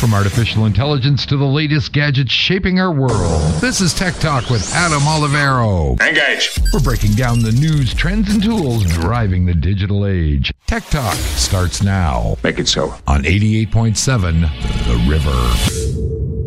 From artificial intelligence to the latest gadgets shaping our world, this is Tech Talk with Adam Olivero. Engage. We're breaking down the news, trends, and tools driving the digital age. Tech Talk starts now. Make it so. On 88.7 The River.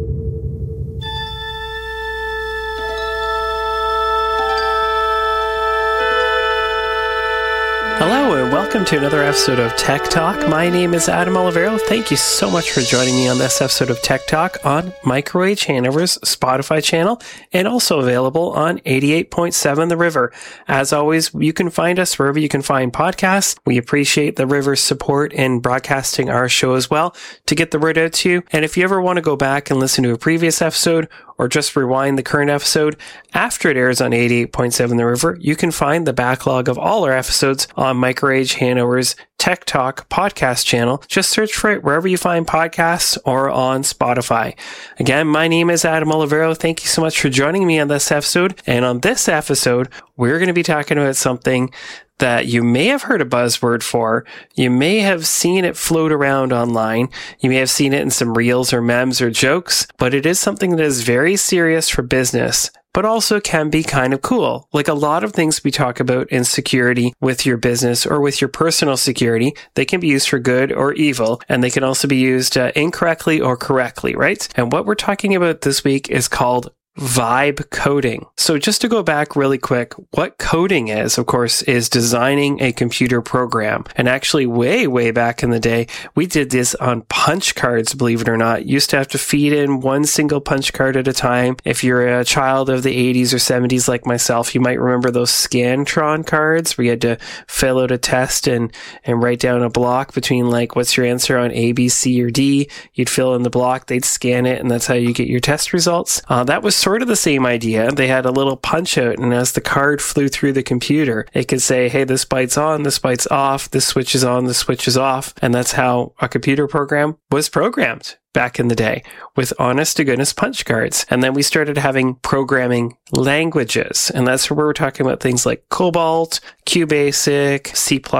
Hello and welcome to another episode of Tech Talk. My name is Adam Olivero. Thank you so much for joining me on this episode of Tech Talk on Microwave Hanover's Spotify channel and also available on 88.7 The River. As always, you can find us wherever you can find podcasts. We appreciate the River's support in broadcasting our show as well to get the word out to you. And if you ever want to go back and listen to a previous episode or just rewind the current episode after it airs on 88.7 The River, you can find the backlog of all our episodes on Microage Hanover's Tech Talk podcast channel. Just search for it wherever you find podcasts or on Spotify. Again, my name is Adam Olivero. Thank you so much for joining me on this episode. And on this episode, we're going to be talking about something that you may have heard a buzzword for. You may have seen it float around online. You may have seen it in some reels or memes or jokes, but it is something that is very serious for business, but also can be kind of cool. Like a lot of things we talk about in security with your business or with your personal security, they can be used for good or evil, and they can also be used incorrectly or correctly, right? And what we're talking about this week is called vibe coding. So just to go back really quick, what coding is, of course, is designing a computer program. And actually way back in the day, we did this on punch cards, believe it or not. You used to have to feed in one single punch card at a time. If you're a child of the 80s or 70s like myself, you might remember those Scantron cards where you had to fill out a test and write down a block between like, what's your answer on A, B, C, or D? You'd fill in the block, they'd scan it, and that's how you get your test results. That was sort of the same idea. They had a little punch out, and as the card flew through the computer, it could say, hey, this byte's on, this byte's off, this switch is on, this switch is off. And that's how a computer program was programmed back in the day, with honest to goodness punch cards. And then we started having programming languages. And that's where we're talking about things like COBOL, QBasic,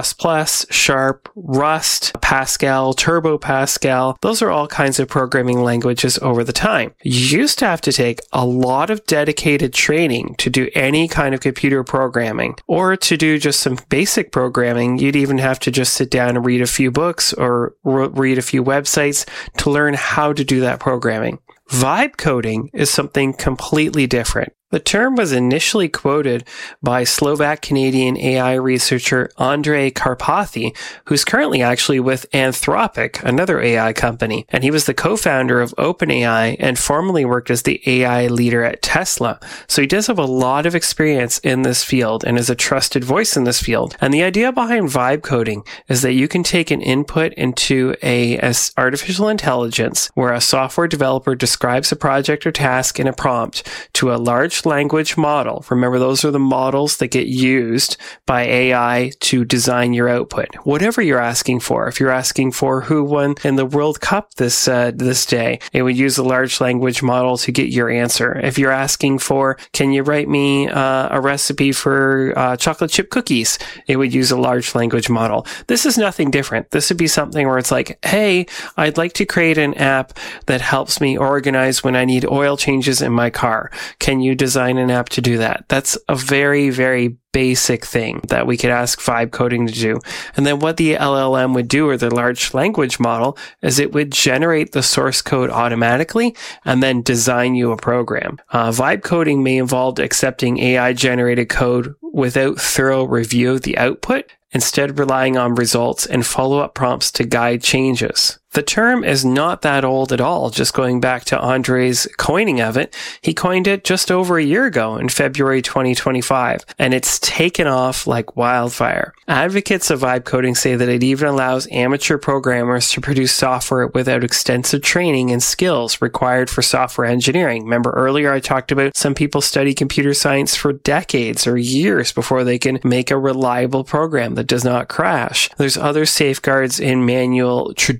C++, Sharp, Rust, Pascal, Turbo Pascal. Those are all kinds of programming languages over the time. You used to have to take a lot of dedicated training to do any kind of computer programming, or to do just some basic programming. You'd even have to just sit down and read a few books or read a few websites to learn how to do that programming. Vibe coding is something completely different. The term was initially quoted by Slovak-Canadian AI researcher Andrej Karpathy, who's currently actually with Anthropic, another AI company. And he was the co-founder of OpenAI and formerly worked as the AI leader at Tesla. So he does have a lot of experience in this field and is a trusted voice in this field. And the idea behind vibe coding is that you can take an input into a artificial intelligence where a software developer describes a project or task in a prompt to a large language model. Remember, those are the models that get used by AI to design your output. Whatever you're asking for. If you're asking for who won in the World Cup this day, it would use a large language model to get your answer. If you're asking for, can you write me a recipe for chocolate chip cookies, it would use a large language model. This is nothing different. This would be something where it's like, hey, I'd like to create an app that helps me organize when I need oil changes in my car. Can you design an app to do that? That's a very, very basic thing that we could ask vibe coding to do. And then what the LLM would do, or the large language model, is it would generate the source code automatically and then design you a program. Vibe coding may involve accepting AI generated code without thorough review of the output, instead relying on results and follow-up prompts to guide changes. The term is not that old at all, just going back to Andre's coining of it. He coined it just over a year ago in February 2025, and it's taken off like wildfire. Advocates of vibe coding say that it even allows amateur programmers to produce software without extensive training and skills required for software engineering. Remember earlier I talked about some people study computer science for decades or years before they can make a reliable program that does not crash. There's other safeguards in manual traditional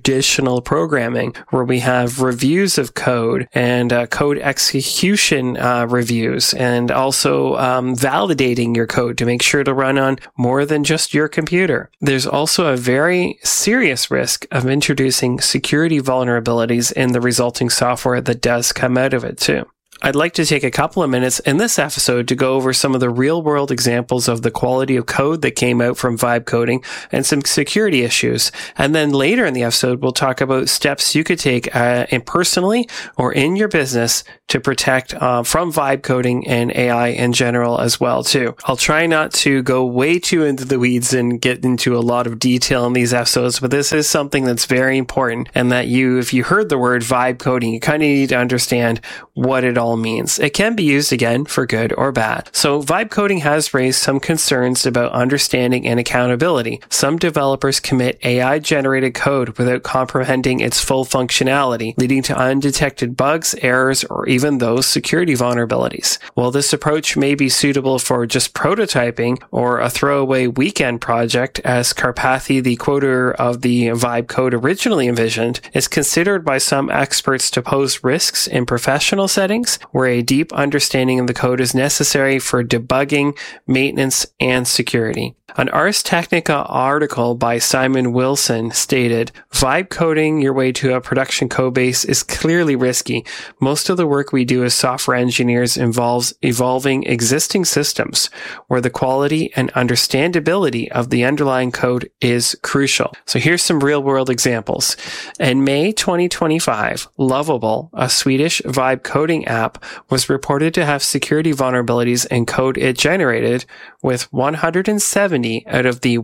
functional programming, where we have reviews of code and code execution reviews, and also validating your code to make sure to run on more than just your computer. There's also a very serious risk of introducing security vulnerabilities in the resulting software that does come out of it too. I'd like to take a couple of minutes in this episode to go over some of the real-world examples of the quality of code that came out from vibe coding and some security issues. And then later in the episode, we'll talk about steps you could take personally or in your business to protect from vibe coding and AI in general as well too. I'll try not to go way too into the weeds and get into a lot of detail in these episodes, but this is something that's very important, and that if you heard the word vibe coding, you kind of need to understand what it all means. It can be used again for good or bad. So vibe coding has raised some concerns about understanding and accountability. Some developers commit AI generated code without comprehending its full functionality, leading to undetected bugs, errors, or even those security vulnerabilities. While this approach may be suitable for just prototyping or a throwaway weekend project, as Karpathy, the quoter of the vibe code originally envisioned, is considered by some experts to pose risks in professional settings where a deep understanding of the code is necessary for debugging, maintenance, and security. An Ars Technica article by Simon Wilson stated, "Vibe coding your way to a production codebase is clearly risky. Most of the work we do as software engineers involves evolving existing systems, where the quality and understandability of the underlying code is crucial." So here's some real-world examples. In May 2025, Lovable, a Swedish vibe coding app, was reported to have security vulnerabilities in code it generated, with 170 out of the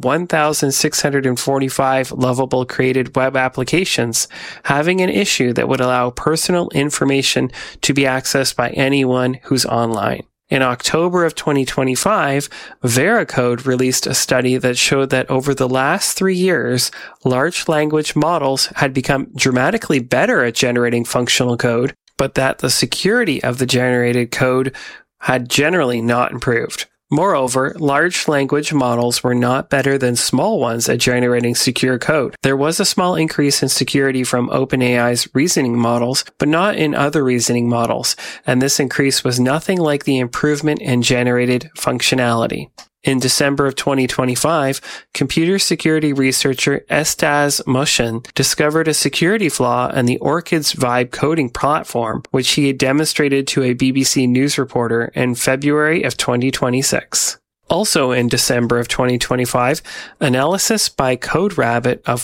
1,645 Lovable created web applications having an issue that would allow personal information to be accessed by anyone who's online. In October of 2025, Veracode released a study that showed that over the last 3 years, large language models had become dramatically better at generating functional code, but that the security of the generated code had generally not improved. Moreover, large language models were not better than small ones at generating secure code. There was a small increase in security from OpenAI's reasoning models, but not in other reasoning models, and this increase was nothing like the improvement in generated functionality. In December of 2025, computer security researcher Estaz Mushin discovered a security flaw in the Orchid's vibe coding platform, which he had demonstrated to a BBC News reporter in February of 2026. Also in December of 2025, analysis by CodeRabbit of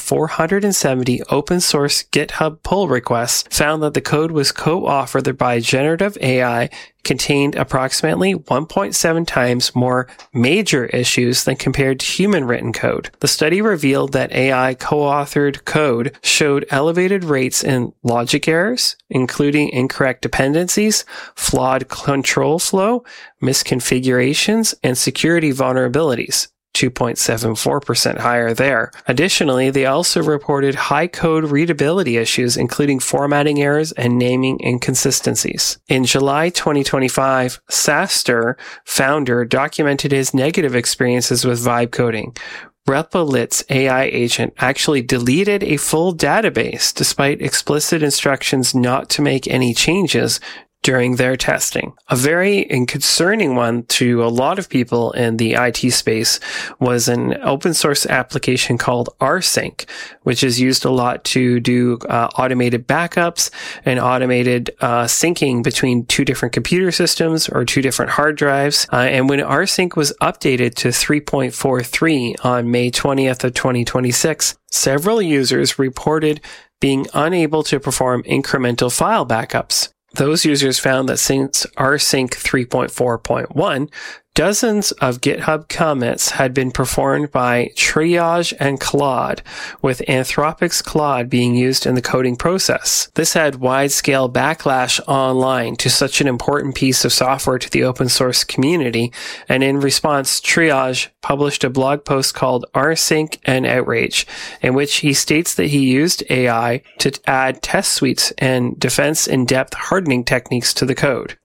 470 open source GitHub pull requests found that the code was co-authored by generative AI contained approximately 1.7 times more major issues than compared to human written code. The study revealed that AI co-authored code showed elevated rates in logic errors, including incorrect dependencies, flawed control flow, misconfigurations, and security vulnerabilities. 2.74% higher there. Additionally, they also reported high code readability issues, including formatting errors and naming inconsistencies. In July 2025, Saster founder documented his negative experiences with vibe coding. Replit's AI agent actually deleted a full database despite explicit instructions not to make any changes during their testing. A very concerning one to a lot of people in the IT space was an open source application called rsync, which is used a lot to do automated backups and automated syncing between two different computer systems or two different hard drives. And when rsync was updated to 3.43 on May 20th of 2026, several users reported being unable to perform incremental file backups. Those users found that since rsync 3.4.1, dozens of GitHub commits had been performed by Triage and Claude, with Anthropic's Claude being used in the coding process. This had wide-scale backlash online to such an important piece of software to the open source community, and in response, Triage published a blog post called rsync and outrage, in which he states that he used AI to add test suites and defense in-depth hardening techniques to the code.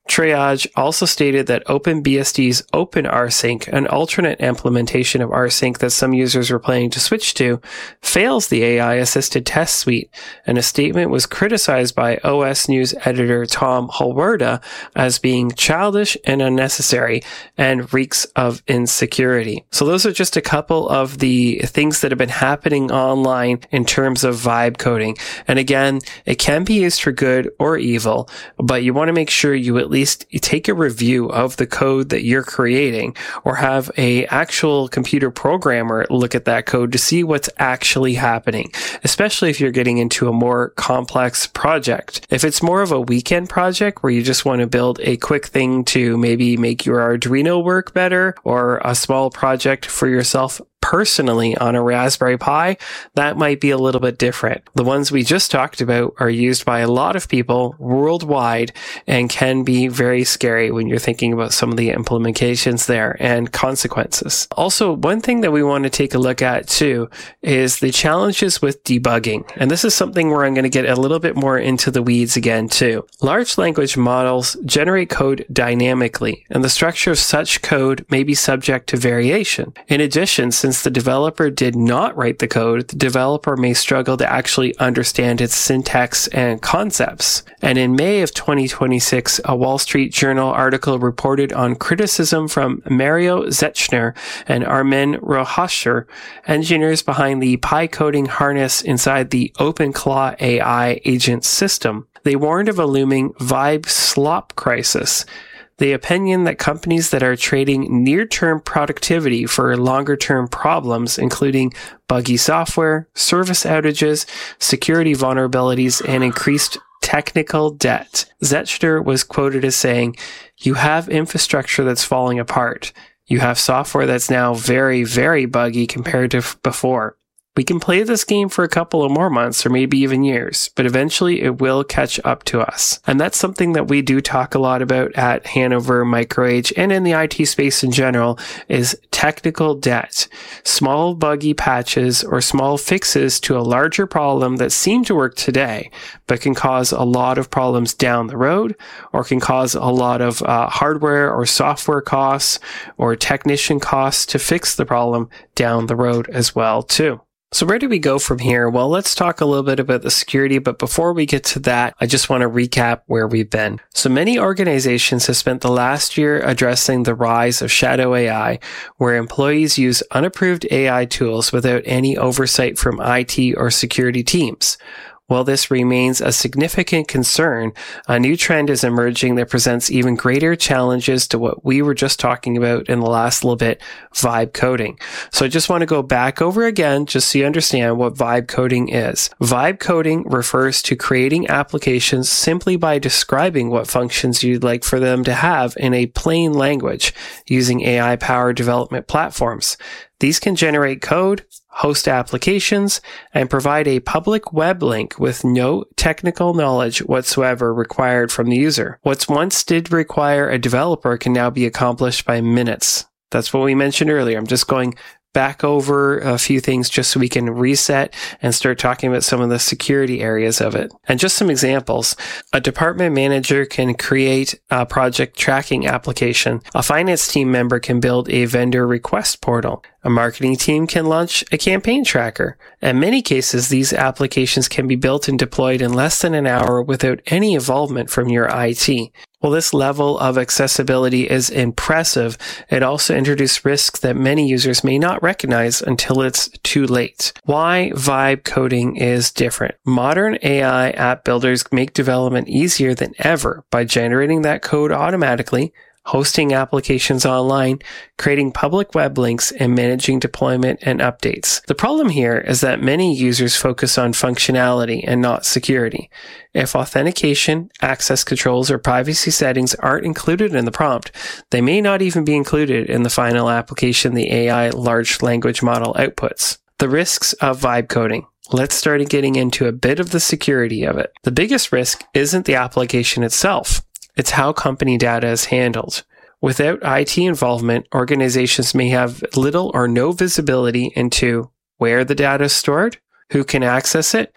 Triage also stated that OpenBSD's OpenRSync, an alternate implementation of rsync that some users were planning to switch to, fails the AI-assisted test suite, and a statement was criticized by OS News editor Tom Halwerda as being childish and unnecessary and reeks of insecurity. So those are just a couple of the things that have been happening online in terms of vibe coding. And again, it can be used for good or evil, but you want to make sure you at least take a review of the code that you're creating, or have a actual computer programmer look at that code to see what's actually happening, especially if you're getting into a more complex project. If it's more of a weekend project where you just want to build a quick thing to maybe make your Arduino work better, or a small project for yourself personally on a Raspberry Pi, that might be a little bit different. The ones we just talked about are used by a lot of people worldwide and can be very scary when you're thinking about some of the implementations there and consequences. Also, one thing that we want to take a look at too is the challenges with debugging. And this is something where I'm going to get a little bit more into the weeds again too. Large language models generate code dynamically, and the structure of such code may be subject to variation. In addition, since the developer did not write the code, the developer may struggle to actually understand its syntax and concepts. And in May of 2026, a Wall Street Journal article reported on criticism from Mario Zechner and Armen Rohasher, engineers behind the Pi coding harness inside the OpenClaw AI agent system. They warned of a looming vibe slop crisis. The opinion that companies that are trading near-term productivity for longer-term problems, including buggy software, service outages, security vulnerabilities, and increased technical debt. Zechner was quoted as saying, "You have infrastructure that's falling apart. You have software that's now very, very buggy compared to before. We can play this game for a couple of more months or maybe even years, but eventually it will catch up to us." And that's something that we do talk a lot about at Hanover MicroAge and in the IT space in general, is technical debt. Small buggy patches or small fixes to a larger problem that seem to work today, but can cause a lot of problems down the road, or can cause a lot of hardware or software costs or technician costs to fix the problem down the road as well too. So where do we go from here? Well, let's talk a little bit about the security, but before we get to that, I just want to recap where we've been. So many organizations have spent the last year addressing the rise of shadow AI, where employees use unapproved AI tools without any oversight from IT or security teams. While this remains a significant concern, a new trend is emerging that presents even greater challenges to what we were just talking about in the last little bit, vibe coding. So I just want to go back over again just so you understand what vibe coding is. Vibe coding refers to creating applications simply by describing what functions you'd like for them to have in a plain language using AI-powered development platforms. These can generate code, host applications, and provide a public web link with no technical knowledge whatsoever required from the user. What once did require a developer can now be accomplished by minutes. That's what we mentioned earlier. I'm just going back over a few things just so we can reset and start talking about some of the security areas of it. And just some examples. A department manager can create a project tracking application. A finance team member can build a vendor request portal. A marketing team can launch a campaign tracker. In many cases, these applications can be built and deployed in less than an hour without any involvement from your IT. While this level of accessibility is impressive, it also introduces risks that many users may not recognize until it's too late. Why vibe coding is different. Modern AI app builders make development easier than ever by generating that code automatically, hosting applications online, creating public web links, and managing deployment and updates. The problem here is that many users focus on functionality and not security. If authentication, access controls, or privacy settings aren't included in the prompt, they may not even be included in the final application the AI large language model outputs. The risks of vibe coding. Let's start getting into a bit of the security of it. The biggest risk isn't the application itself. It's how company data is handled. Without IT involvement, organizations may have little or no visibility into where the data is stored, who can access it,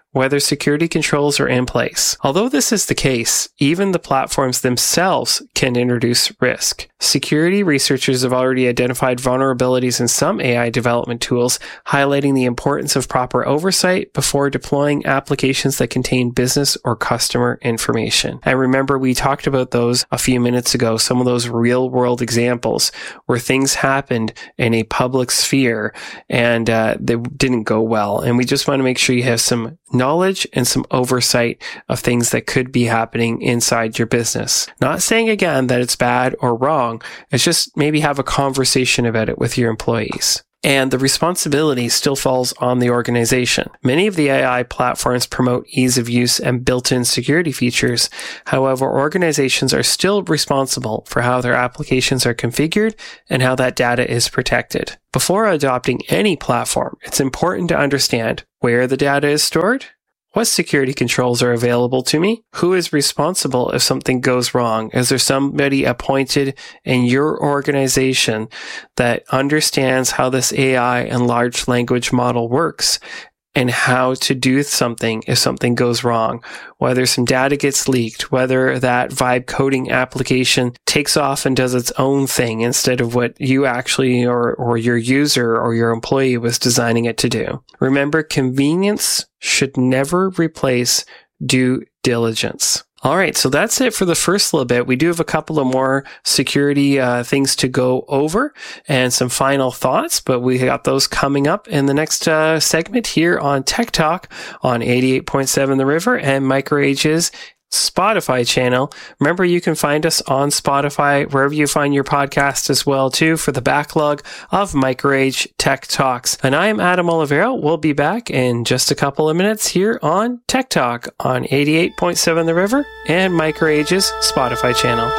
whether security controls are in place. Although this is the case, even the platforms themselves can introduce risk. Security researchers have already identified vulnerabilities in some AI development tools, highlighting the importance of proper oversight before deploying applications that contain business or customer information. And remember, we talked about those a few minutes ago, some of those real-world examples where things happened in a public sphere and they didn't go well. And we just want to make sure you have some knowledge and some oversight of things that could be happening inside your business. Not saying again that it's bad or wrong. It's just maybe have a conversation about it with your employees. And the responsibility still falls on the organization. Many of the AI platforms promote ease of use and built-in security features. However, organizations are still responsible for how their applications are configured and how that data is protected. Before adopting any platform, it's important to understand where the data is stored, what security controls are available to me? Who is responsible if something goes wrong? Is there somebody appointed in your organization that understands how this AI and large language model works and how to do something if something goes wrong? Whether some data gets leaked, whether that vibe coding application takes off and does its own thing instead of what you actually or your user or your employee was designing it to do. Remember, convenience should never replace due diligence. All right, so that's it for the first little bit. We do have a couple of more security things to go over and some final thoughts, but we got those coming up in the next segment here on Tech Talk on 88.7 The River and MicroAge's Spotify channel. Remember, you can find us on Spotify, wherever you find your podcast as well, too, for the backlog of MicroAge Tech Talks. And I am Adam Olivero. We'll be back in just a couple of minutes here on Tech Talk on 88.7 The River and MicroAge's Spotify channel.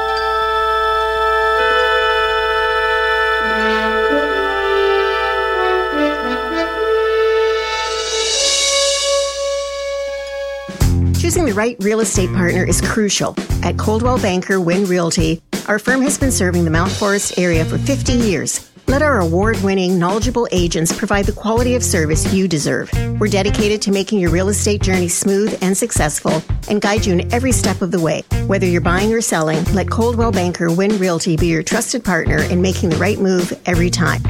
Choosing the right real estate partner is crucial. At Coldwell Banker Wynn Realty, our firm has been serving the Mount Forest area for 50 years. Let our award-winning, knowledgeable agents provide the quality of service you deserve. We're dedicated to making your real estate journey smooth and successful and guide you in every step of the way. Whether you're buying or selling, let Coldwell Banker Wynn Realty be your trusted partner in making the right move every time.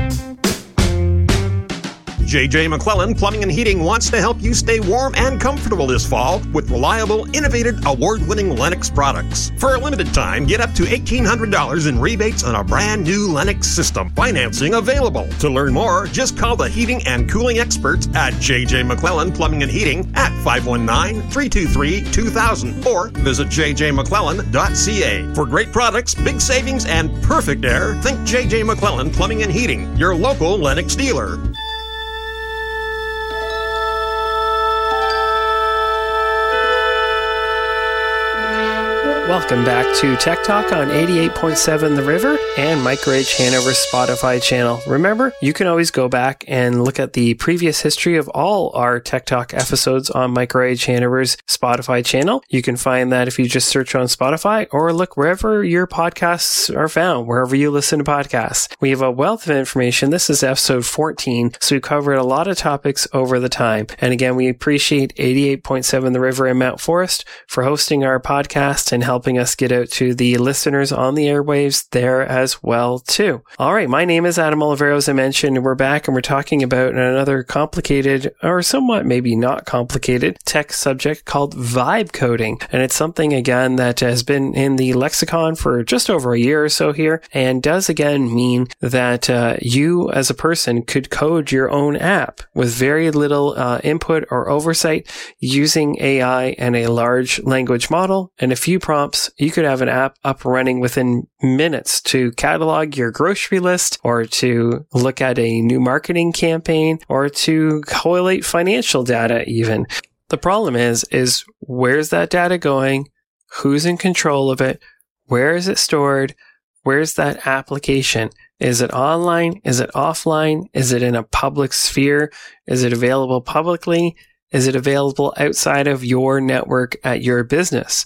J.J. McClellan Plumbing and Heating wants to help you stay warm and comfortable this fall with reliable, innovative, award-winning Lennox products. For a limited time, get up to $1,800 in rebates on a brand new Lennox system. Financing available. To learn more, just call the heating and cooling experts at J.J. McClellan Plumbing and Heating at 519-323-2000 or visit jjmcclellan.ca. For great products, big savings, and perfect air, think J.J. McClellan Plumbing and Heating, your local Lennox dealer. Welcome back to Tech Talk on 88.7 The River and MicroAge Hanover's Spotify channel. Remember, you can always go back and look at the previous history of all our Tech Talk episodes on MicroAge Hanover's Spotify channel. You can find that if you just search on Spotify or look wherever your podcasts are found, wherever you listen to podcasts. We have a wealth of information. This is episode 14, so we covered a lot of topics over the time. And again, we appreciate 88.7 The River and Mount Forest for hosting our podcast and helping us get out to the listeners on the airwaves there as well too. All right, my name is Adam Olivero, as I mentioned, and we're back and we're talking about another complicated, or somewhat maybe not complicated, tech subject called vibe coding. And it's something, again, that has been in the lexicon for just over a year or so here, and does again mean that you as a person could code your own app with very little input or oversight using AI and a large language model and a few prompts. You could have an app up running within minutes to catalog your grocery list, or to look at a new marketing campaign, or to collate financial data even. The problem is where's that data going? Who's in control of it? Where is it stored? Where's that application? Is it online? Is it offline? Is it in a public sphere? Is it available publicly? Is it available outside of your network at your business?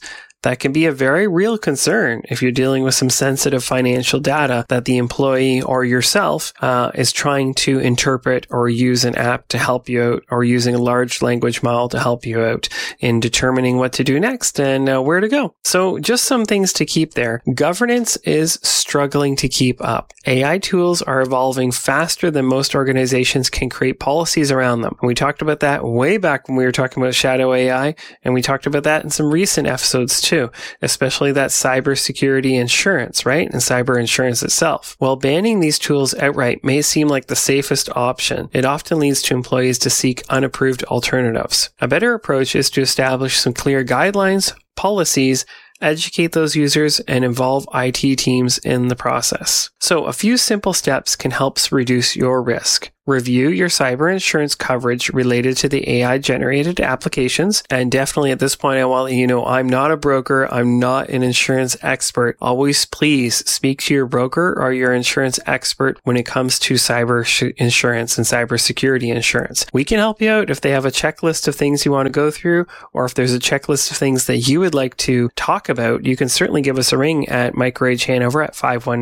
That can be a very real concern if you're dealing with some sensitive financial data that the employee or yourself is trying to interpret or use an app to help you out, or using a large language model to help you out in determining what to do next and where to go. So just some things to keep there. Governance is struggling to keep up. AI tools are evolving faster than most organizations can create policies around them. And we talked about that way back when we were talking about shadow AI, and we talked about that in some recent episodes too, especially that cybersecurity insurance, right? And cyber insurance itself. While banning these tools outright may seem like the safest option, it often leads to employees to seek unapproved alternatives. A better approach is to establish some clear guidelines, policies, educate those users, and involve IT teams in the process. So a few simple steps can help reduce your risk. Review your cyber insurance coverage related to the AI-generated applications. And definitely at this point, I want to let you know, I'm not a broker. I'm not an insurance expert. Always please speak to your broker or your insurance expert when it comes to cyber insurance and cybersecurity insurance. We can help you out if they have a checklist of things you want to go through, or if there's a checklist of things that you would like to talk about. You can certainly give us a ring at MicroAge Hanover at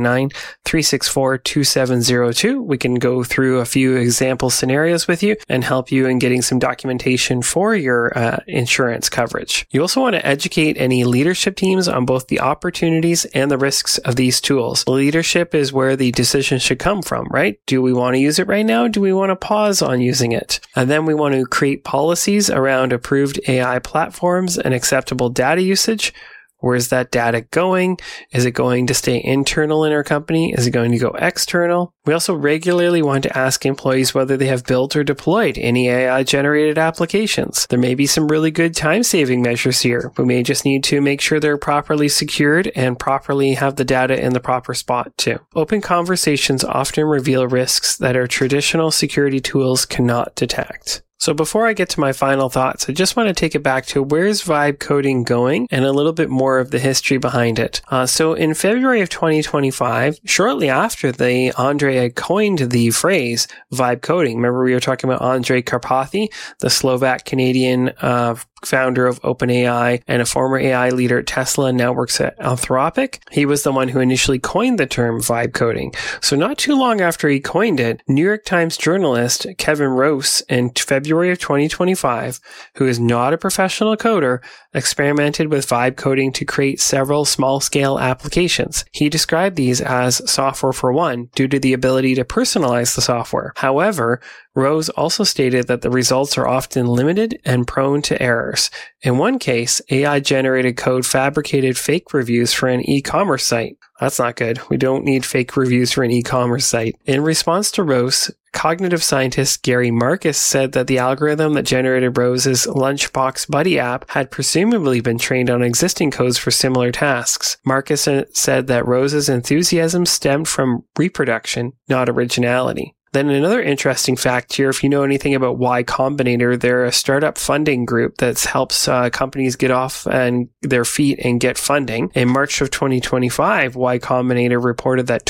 519-364-2702. We can go through a few example scenarios with you and help you in getting some documentation for your insurance coverage. You also want to educate any leadership teams on both the opportunities and the risks of these tools. Leadership is where the decision should come from, right? Do we want to use it right now? Do we want to pause on using it? And then we want to create policies around approved AI platforms and acceptable data usage. Where's that data going? Is it going to stay internal in our company? Is it going to go external? We also regularly want to ask employees whether they have built or deployed any AI-generated applications. There may be some really good time-saving measures here. We may just need to make sure they're properly secured and properly have the data in the proper spot too. Open conversations often reveal risks that our traditional security tools cannot detect. So before I get to my final thoughts, I just want to take it back to where's vibe coding going and a little bit more of the history behind it. So in February of 2025, shortly after Andre had coined the phrase vibe coding, remember we were talking about Andrej Karpathy, the Slovak-Canadian founder of OpenAI and a former AI leader at Tesla and now works at Anthropic. He was the one who initially coined the term vibe coding. So not too long after he coined it, New York Times journalist Kevin Rose in February of 2025, who is not a professional coder, experimented with vibe coding to create several small-scale applications. He described these as software for one due to the ability to personalize the software. However, Rose also stated that the results are often limited and prone to errors. In one case, AI-generated code fabricated fake reviews for an e-commerce site. That's not good. We don't need fake reviews for an e-commerce site. In response to Rose, cognitive scientist Gary Marcus said that the algorithm that generated Rose's Lunchbox Buddy app had presumably been trained on existing codes for similar tasks. Marcus said that Rose's enthusiasm stemmed from reproduction, not originality. Then another interesting fact here, if you know anything about Y Combinator, they're a startup funding group that helps companies get off and their feet and get funding. In March of 2025, Y Combinator reported that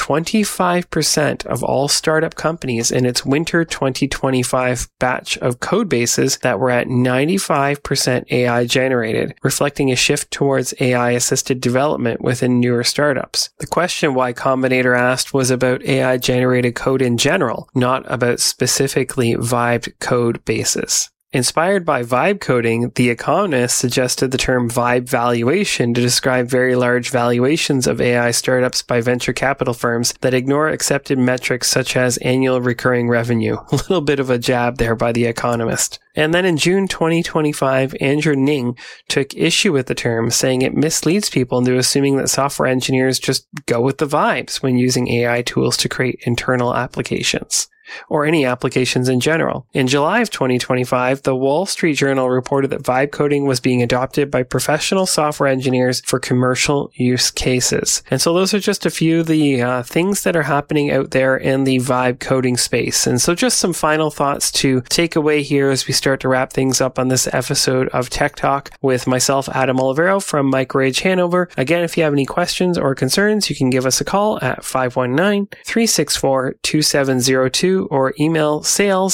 25% of all startup companies in its winter 2025 batch of code bases that were at 95% AI generated, reflecting a shift towards AI-assisted development within newer startups. The question Y Combinator asked was about AI-generated code in general, not about specifically vibed code bases. Inspired by vibe coding, The Economist suggested the term vibe valuation to describe very large valuations of AI startups by venture capital firms that ignore accepted metrics such as annual recurring revenue. A little bit of a jab there by The Economist. And then in June 2025, Andrew Ng took issue with the term, saying it misleads people into assuming that software engineers just go with the vibes when using AI tools to create internal applications, or any applications in general. In July of 2025, the Wall Street Journal reported that vibe coding was being adopted by professional software engineers for commercial use cases. And so those are just a few of the things that are happening out there in the vibe coding space. And so just some final thoughts to take away here as we start to wrap things up on this episode of Tech Talk with myself, Adam Olivero from MicroAge Hanover. Again, if you have any questions or concerns, you can give us a call at 519-364-2702. to or email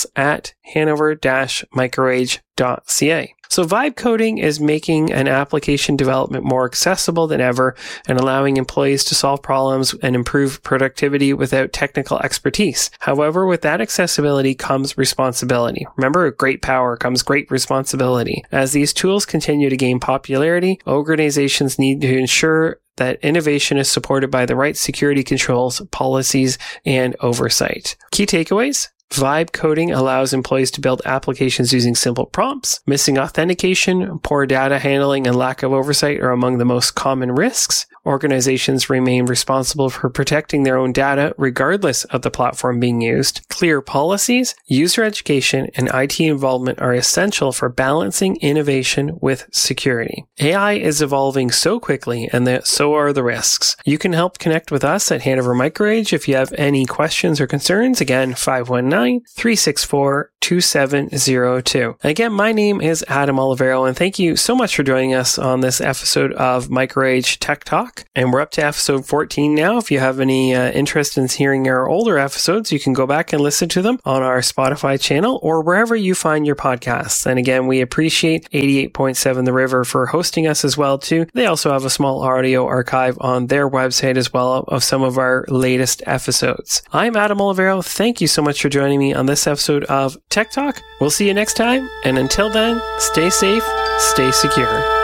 sales@hanover-microage.ca. So Vibe Coding is making an application development more accessible than ever and allowing employees to solve problems and improve productivity without technical expertise. However, with that accessibility comes responsibility. Remember, with great power comes great responsibility. As these tools continue to gain popularity, organizations need to ensure that innovation is supported by the right security controls, policies, and oversight. Key takeaways. Vibe Coding allows employees to build applications using simple prompts. Missing authentication, poor data handling, and lack of oversight are among the most common risks. Organizations remain responsible for protecting their own data regardless of the platform being used. Clear policies, user education, and IT involvement are essential for balancing innovation with security. AI is evolving so quickly, and so are the risks. You can help connect with us at Hanover MicroAge if you have any questions or concerns. Again, 519-364-2702. Again, my name is Adam Olivero, and thank you so much for joining us on this episode of MicroAge Tech Talk. And we're up to episode 14 now. If you have any interest in hearing our older episodes, you can go back and listen to them on our Spotify channel or wherever you find your podcasts. And again, we appreciate 88.7 The River for hosting us as well too. They also have a small audio archive on their website as well of some of our latest episodes. I'm Adam Olivero. Thank you so much for joining me on this episode of Tech Talk. We'll see you next time. And until then, stay safe, stay secure.